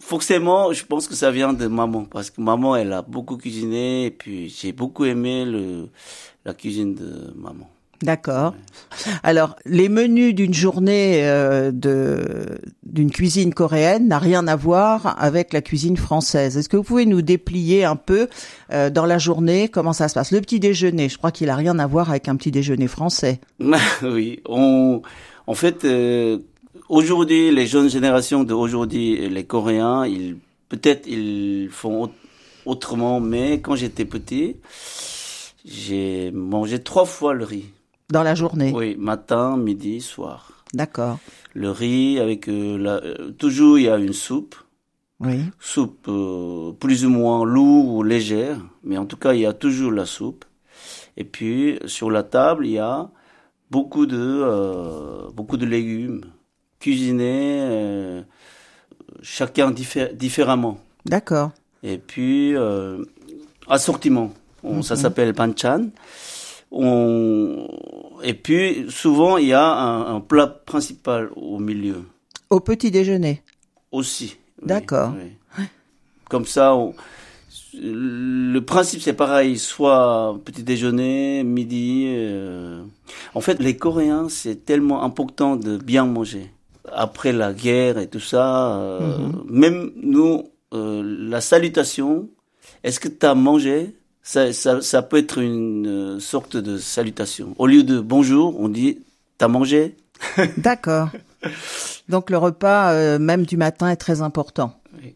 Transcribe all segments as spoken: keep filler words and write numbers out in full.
forcément, je pense que ça vient de maman, parce que maman, elle a beaucoup cuisiné, et puis j'ai beaucoup aimé le, la cuisine de maman. D'accord. Ouais. Alors, les menus d'une journée euh, de d'une cuisine coréenne n'a rien à voir avec la cuisine française. Est-ce que vous pouvez nous déplier un peu euh, dans la journée comment ça se passe? Le petit déjeuner, je crois qu'il a rien à voir avec un petit déjeuner français. Oui, on, en fait, euh, aujourd'hui, les jeunes générations d'aujourd'hui, les Coréens, ils peut-être ils font autrement, mais quand j'étais petit, j'ai mangé trois fois le riz. Dans la journée? Oui, matin, midi, soir. D'accord. Le riz avec euh, la, euh, toujours il y a une soupe. Oui. Soupe euh, plus ou moins lourde ou légère, mais en tout cas il y a toujours la soupe. Et puis sur la table il y a beaucoup de euh, beaucoup de légumes cuisinés, euh, chacun diffé- différemment. D'accord. Et puis euh, assortiment, on, mm-hmm. ça s'appelle banchan. On... Et puis, souvent, il y a un, un plat principal au milieu. Au petit déjeuner? Aussi. D'accord. Oui, oui. Comme ça, on... le principe, c'est pareil. Soit petit déjeuner, midi. Euh... En fait, les Coréens, c'est tellement important de bien manger. Après la guerre et tout ça, euh... mm-hmm. même nous, euh, la salutation, est-ce que tu as mangé? Ça, ça, ça peut être une sorte de salutation. Au lieu de bonjour, on dit t'as mangé? D'accord. Donc le repas, euh, même du matin, est très important. Oui.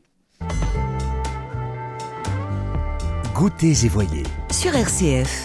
Goûtez et voyez. Sur R C F.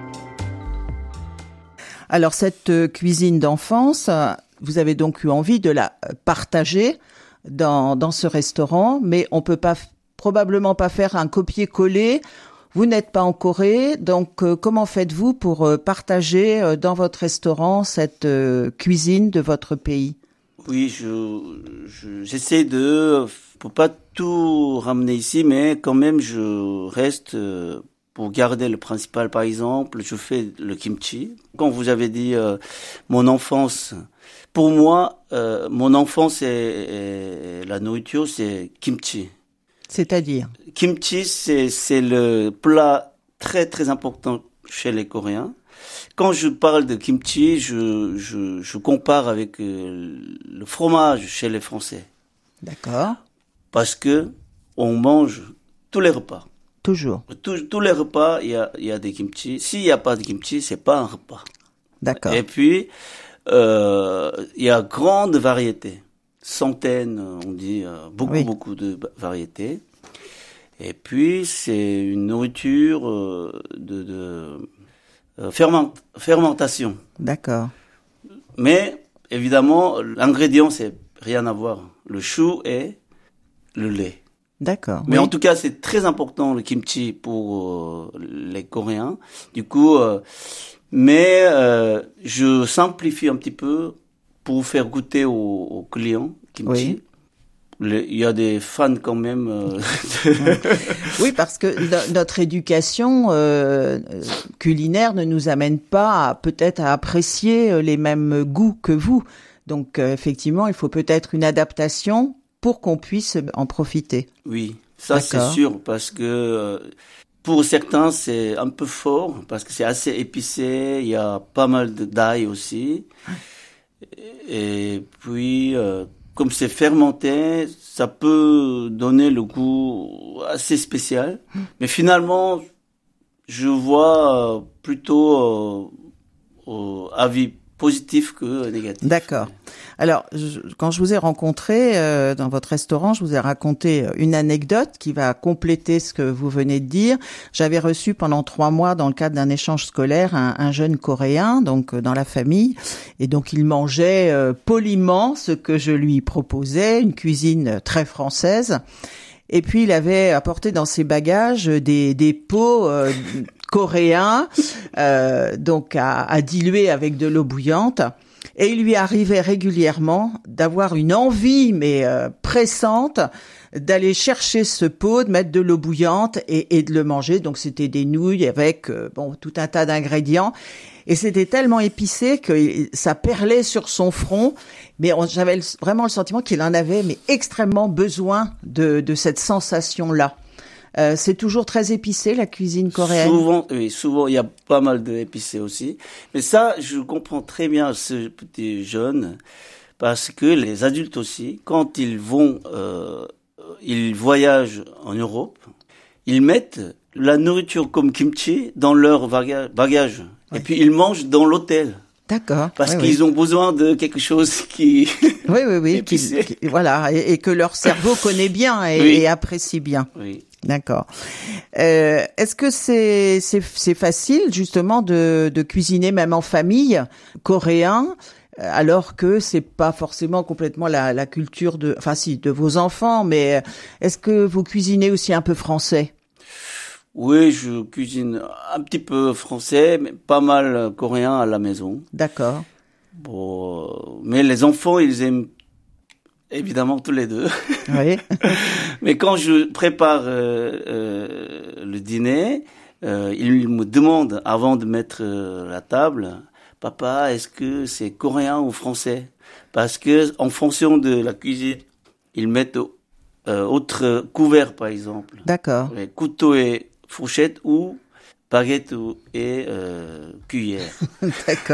Alors cette euh, cuisine d'enfance, euh, vous avez donc eu envie de la partager dans, dans ce restaurant, mais on peut pas, probablement pas faire un copier-coller. Vous n'êtes pas en Corée, donc euh, comment faites-vous pour euh, partager euh, dans votre restaurant cette euh, cuisine de votre pays? Oui, je, je j'essaie de pour pas tout ramener ici, mais quand même je reste euh, pour garder le principal. Par exemple, je fais le kimchi. Quand vous avez dit euh, mon enfance, pour moi, euh, mon enfance et, et la nourriture, c'est kimchi. C'est-à-dire? Kimchi, c'est, c'est le plat très très important chez les Coréens. Quand je parle de kimchi, je, je, je compare avec euh, le fromage chez les Français. D'accord. Parce que on mange tous les repas. Toujours. Tous, tous les repas, il y a, il y a des kimchi. S'il n'y a pas de kimchi, c'est pas un repas. D'accord. Et puis, euh, il y a grande variété. Centaines, on dit, euh, beaucoup, oui. beaucoup de variétés. Et puis, c'est une nourriture euh, de, de euh, ferment, fermentation. D'accord. Mais, évidemment, l'ingrédient, c'est rien à voir. Le chou et le lait. D'accord. Mais oui. en tout cas, c'est très important, le kimchi, pour euh, les Coréens. Du coup, euh, mais euh, je simplifie un petit peu pour faire goûter aux, aux clients kimchi. Oui. Le, il y a des fans quand même. Euh... Oui, parce que no- notre éducation euh, culinaire ne nous amène pas à, peut-être à apprécier les mêmes goûts que vous. Donc euh, effectivement, il faut peut-être une adaptation pour qu'on puisse en profiter. Oui, ça D'accord. c'est sûr, parce que euh, pour certains c'est un peu fort, parce que c'est assez épicé, il y a pas mal de d'ail aussi. Et puis, euh, comme c'est fermenté, ça peut donner le goût assez spécial. Mais finalement, je vois euh, plutôt euh, euh, avis positif que négatif. D'accord. Alors, je, quand je vous ai rencontré euh, dans votre restaurant, je vous ai raconté une anecdote qui va compléter ce que vous venez de dire. J'avais reçu pendant trois mois, dans le cadre d'un échange scolaire, un, un jeune Coréen, donc euh, dans la famille, et donc il mangeait euh, poliment ce que je lui proposais, une cuisine très française. Et puis il avait apporté dans ses bagages des, des pots euh, coréens, euh, donc à, à diluer avec de l'eau bouillante. Et il lui arrivait régulièrement d'avoir une envie, mais euh, pressante, d'aller chercher ce pot, de mettre de l'eau bouillante et, et de le manger. Donc c'était des nouilles avec euh, bon tout un tas d'ingrédients. Et c'était tellement épicé que ça perlait sur son front. Mais on, j'avais le, vraiment le sentiment qu'il en avait mais extrêmement besoin de, de cette sensation-là. Euh, c'est toujours très épicé, la cuisine coréenne. Souvent, oui, souvent, il y a pas mal d'épicé aussi. Mais ça, je comprends très bien ce petit jeune, parce que les adultes aussi, quand ils vont, euh, ils voyagent en Europe, ils mettent la nourriture comme kimchi dans leur baga- bagage. Oui. Et puis ils mangent dans l'hôtel. D'accord. Parce oui, qu'ils oui. ont besoin de quelque chose qui... Oui, oui, oui. qui, qui, voilà, et, et que leur cerveau connaît bien et, oui. et apprécie bien. Oui. D'accord. Euh, est-ce que c'est, c'est, c'est facile, justement, de, de cuisiner, même en famille, coréen, alors que c'est pas forcément complètement la, la culture de... Enfin, si, de vos enfants, mais est-ce que vous cuisinez aussi un peu français ? Oui, je cuisine un petit peu français, mais pas mal coréen à la maison. D'accord. Bon, mais les enfants, ils aiment évidemment tous les deux. Oui. Mais quand je prépare euh, euh, le dîner, euh, ils me demandent avant de mettre euh, la table, papa, est-ce que c'est coréen ou français ? Parce que en fonction de la cuisine, ils mettent euh, autre couvert, par exemple. D'accord. Les couteaux et fourchette ou baguette et euh, cuillère. D'accord.